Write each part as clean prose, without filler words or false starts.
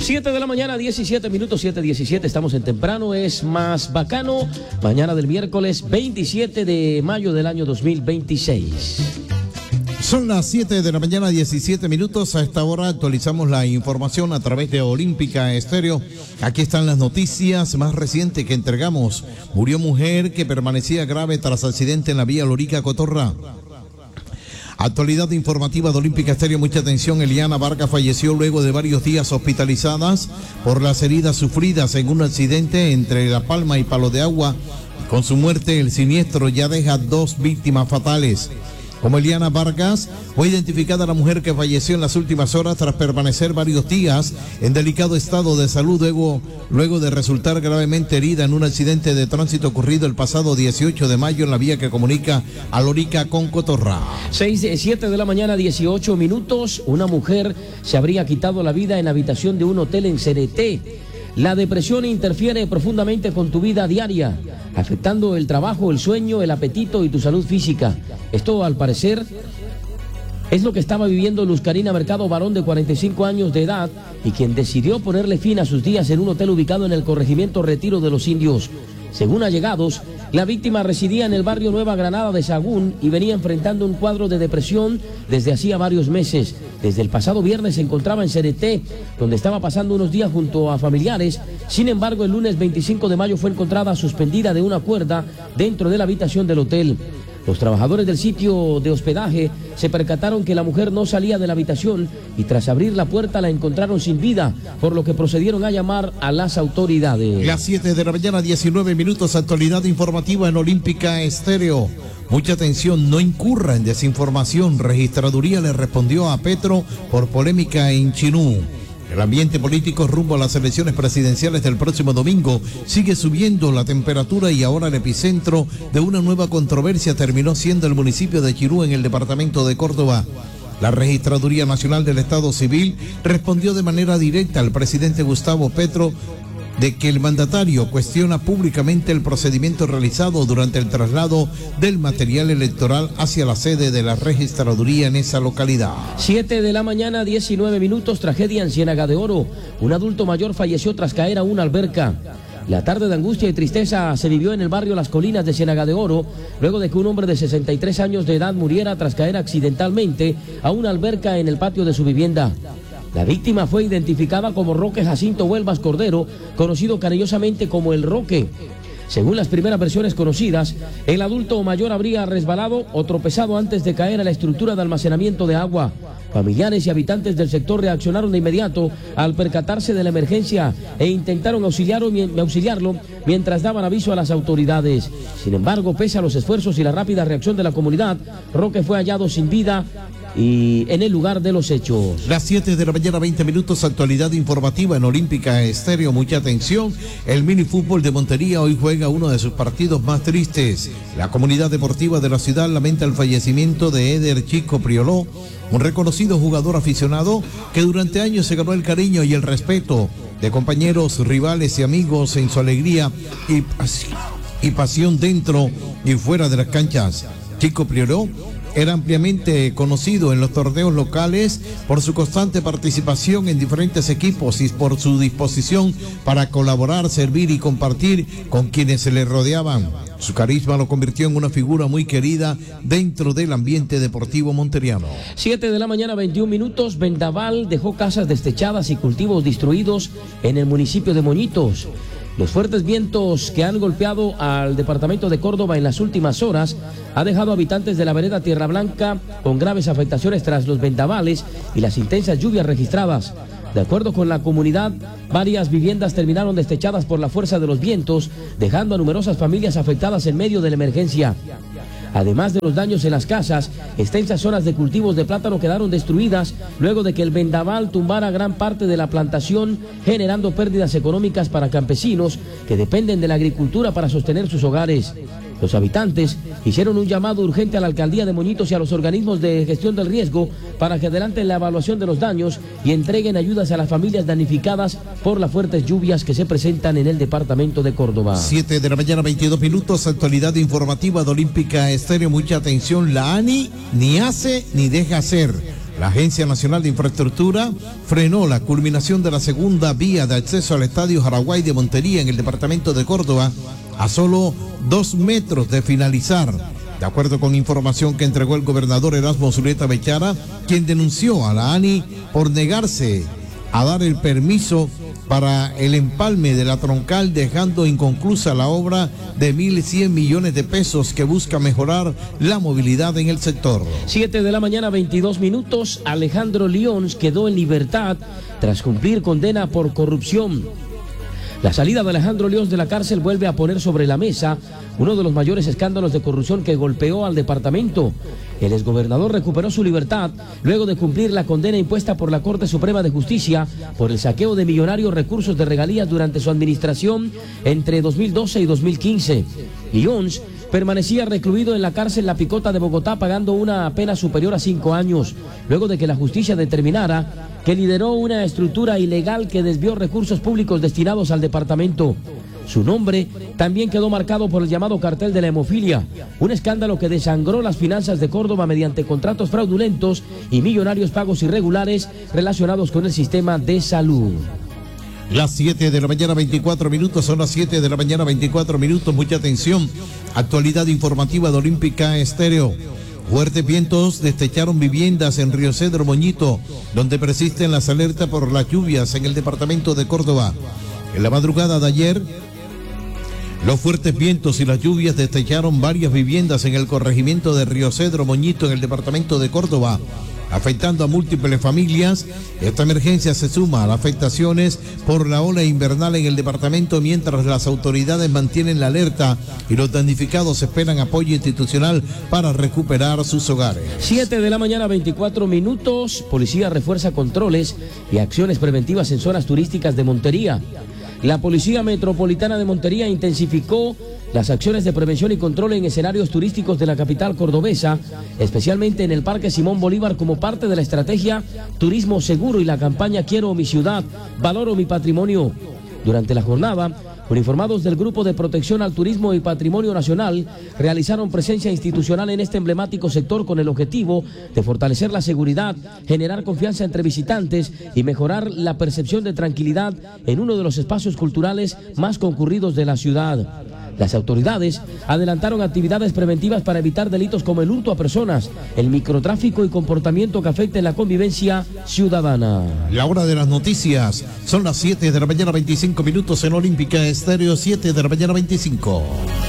7 de la mañana, 17 minutos, 7:17, estamos en temprano, es más bacano, mañana del miércoles 27 de mayo del año 2026. Son las 7 de la mañana, 17 minutos. A esta hora actualizamos la información a través de Olímpica Estéreo. Aquí están las noticias más recientes que entregamos. Murió mujer que permanecía grave tras accidente en la vía Lorica-Cotorra. Actualidad informativa de Olímpica Estéreo, mucha atención. Eliana Vargas falleció luego de varios días hospitalizadas por las heridas sufridas en un accidente entre La Palma y Palo de Agua. Con su muerte, el siniestro ya deja 2 víctimas fatales. Como Eliana Vargas, fue identificada la mujer que falleció en las últimas horas tras permanecer varios días en delicado estado de salud luego de resultar gravemente herida en un accidente de tránsito ocurrido el pasado 18 de mayo en la vía que comunica a Lorica con Cotorra. 7 de la mañana, 18 minutos. Una mujer se habría quitado la vida en la habitación de un hotel en Cereté. La depresión interfiere profundamente con tu vida diaria, afectando el trabajo, el sueño, el apetito y tu salud física. Esto, al parecer, es lo que estaba viviendo Luz Karina Mercado, varón de 45 años de edad, y quien decidió ponerle fin a sus días en un hotel ubicado en el corregimiento Retiro de los Indios. Según allegados, la víctima residía en el barrio Nueva Granada de Sahagún y venía enfrentando un cuadro de depresión desde hacía varios meses. Desde el pasado viernes se encontraba en Cereté, donde estaba pasando unos días junto a familiares. Sin embargo, el lunes 25 de mayo fue encontrada suspendida de una cuerda dentro de la habitación del hotel. Los trabajadores del sitio de hospedaje se percataron que la mujer no salía de la habitación y tras abrir la puerta la encontraron sin vida, por lo que procedieron a llamar a las autoridades. Las 7 de la mañana, 19 minutos, actualidad informativa en Olímpica Estéreo. Mucha atención, no incurra en desinformación. Registraduría le respondió a Petro por polémica en Chinú. El ambiente político rumbo a las elecciones presidenciales del próximo domingo sigue subiendo la temperatura y ahora el epicentro de una nueva controversia terminó siendo el municipio de Chirú en el departamento de Córdoba. La Registraduría Nacional del Estado Civil respondió de manera directa al presidente Gustavo Petro de que el mandatario cuestiona públicamente el procedimiento realizado durante el traslado del material electoral hacia la sede de la registraduría en esa localidad. 7 de la mañana, 19 minutos, tragedia en Ciénaga de Oro. Un adulto mayor falleció tras caer a una alberca. La tarde de angustia y tristeza se vivió en el barrio Las Colinas de Ciénaga de Oro, luego de que un hombre de 63 años de edad muriera tras caer accidentalmente a una alberca en el patio de su vivienda. La víctima fue identificada como Roque Jacinto Huelvas Cordero, conocido cariñosamente como El Roque. Según las primeras versiones conocidas, el adulto mayor habría resbalado o tropezado antes de caer a la estructura de almacenamiento de agua. Familiares y habitantes del sector reaccionaron de inmediato al percatarse de la emergencia e intentaron auxiliarlo mientras daban aviso a las autoridades. Sin embargo, pese a los esfuerzos y la rápida reacción de la comunidad, Roque fue hallado sin vida y en el lugar de los hechos. Las 7 de la mañana, 20 minutos, actualidad informativa en Olímpica Estéreo. Mucha atención, el minifútbol de Montería hoy juega uno de sus partidos más tristes. La comunidad deportiva de la ciudad lamenta el fallecimiento de Eder Chico Prioló, un reconocido jugador aficionado que durante años se ganó el cariño y el respeto de compañeros, rivales y amigos en su alegría y pasión dentro y fuera de las canchas. Chico Prioló era ampliamente conocido en los torneos locales por su constante participación en diferentes equipos y por su disposición para colaborar, servir y compartir con quienes se le rodeaban. Su carisma lo convirtió en una figura muy querida dentro del ambiente deportivo monteriano. 7 de la mañana, 21 minutos, vendaval dejó casas destechadas y cultivos destruidos en el municipio de Moñitos. Los fuertes vientos que han golpeado al departamento de Córdoba en las últimas horas ha dejado habitantes de la vereda Tierra Blanca con graves afectaciones tras los vendavales y las intensas lluvias registradas. De acuerdo con la comunidad, varias viviendas terminaron destechadas por la fuerza de los vientos, dejando a numerosas familias afectadas en medio de la emergencia. Además de los daños en las casas, extensas zonas de cultivos de plátano quedaron destruidas luego de que el vendaval tumbara gran parte de la plantación, generando pérdidas económicas para campesinos que dependen de la agricultura para sostener sus hogares. Los habitantes hicieron un llamado urgente a la alcaldía de Moñitos y a los organismos de gestión del riesgo para que adelanten la evaluación de los daños y entreguen ayudas a las familias damnificadas por las fuertes lluvias que se presentan en el departamento de Córdoba. 7 de la mañana, 22 minutos, actualidad informativa de Olímpica Estéreo. Mucha atención, la ANI ni hace ni deja hacer. La Agencia Nacional de Infraestructura frenó la culminación de la segunda vía de acceso al Estadio Jaraguay de Montería en el departamento de Córdoba a solo 2 metros de finalizar. De acuerdo con información que entregó el gobernador Erasmo Zuleta Bechara, quien denunció a la ANI por negarse a dar el permiso para el empalme de la troncal, dejando inconclusa la obra de 1.100 millones de pesos que busca mejorar la movilidad en el sector. 7 de la mañana, 22 minutos. Alejandro Lyons quedó en libertad tras cumplir condena por corrupción. La salida de Alejandro Lyons de la cárcel vuelve a poner sobre la mesa uno de los mayores escándalos de corrupción que golpeó al departamento. El exgobernador recuperó su libertad luego de cumplir la condena impuesta por la Corte Suprema de Justicia por el saqueo de millonarios recursos de regalías durante su administración entre 2012 y 2015. Lyons permanecía recluido en la cárcel La Picota de Bogotá pagando una pena superior a 5 años, luego de que la justicia determinara que lideró una estructura ilegal que desvió recursos públicos destinados al departamento. Su nombre también quedó marcado por el llamado cartel de la hemofilia, un escándalo que desangró las finanzas de Córdoba mediante contratos fraudulentos y millonarios pagos irregulares relacionados con el sistema de salud. Las 7 de la mañana 24 minutos, son las 7 de la mañana 24 minutos, mucha atención. Actualidad informativa de Olímpica Estéreo. Fuertes vientos destecharon viviendas en Río Cedro, Moñito, donde persisten las alertas por las lluvias en el departamento de Córdoba. En la madrugada de ayer, los fuertes vientos y las lluvias destecharon varias viviendas en el corregimiento de Río Cedro, Moñito, en el departamento de Córdoba, afectando a múltiples familias. Esta emergencia se suma a las afectaciones por la ola invernal en el departamento, mientras las autoridades mantienen la alerta y los damnificados esperan apoyo institucional para recuperar sus hogares. 7 de la mañana, 24 minutos. Policía refuerza controles y acciones preventivas en zonas turísticas de Montería. La Policía Metropolitana de Montería intensificó las acciones de prevención y control en escenarios turísticos de la capital cordobesa, especialmente en el Parque Simón Bolívar, como parte de la estrategia Turismo Seguro y la campaña Quiero mi ciudad, valoro mi patrimonio. Durante la jornada, uniformados del Grupo de Protección al Turismo y Patrimonio Nacional realizaron presencia institucional en este emblemático sector con el objetivo de fortalecer la seguridad, generar confianza entre visitantes y mejorar la percepción de tranquilidad en uno de los espacios culturales más concurridos de la ciudad. Las autoridades adelantaron actividades preventivas para evitar delitos como el hurto a personas, el microtráfico y comportamiento que afecten la convivencia ciudadana. La hora de las noticias, son las 7 de la mañana 25 minutos en Olímpica Estéreo, 7 de la mañana 25.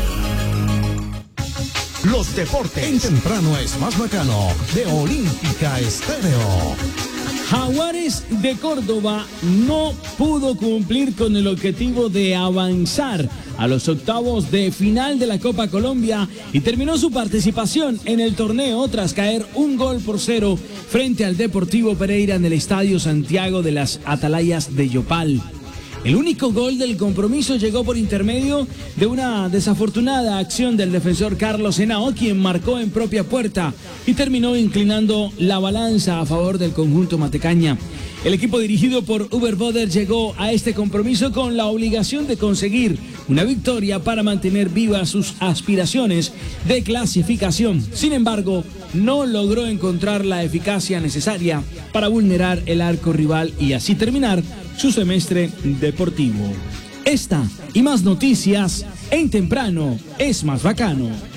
Los deportes en temprano es más bacano de Olímpica Estéreo. Jaguares de Córdoba no pudo cumplir con el objetivo de avanzar a los octavos de final de la Copa Colombia y terminó su participación en el torneo tras caer 1-0 frente al Deportivo Pereira en el Estadio Santiago de las Atalayas de Yopal. El único gol del compromiso llegó por intermedio de una desafortunada acción del defensor Carlos Henao, quien marcó en propia puerta y terminó inclinando la balanza a favor del conjunto matecaña. El equipo dirigido por Uber Boder llegó a este compromiso con la obligación de conseguir una victoria para mantener vivas sus aspiraciones de clasificación. Sin embargo, no logró encontrar la eficacia necesaria para vulnerar el arco rival y así terminar su semestre deportivo. Esta y más noticias en Temprano es más bacano.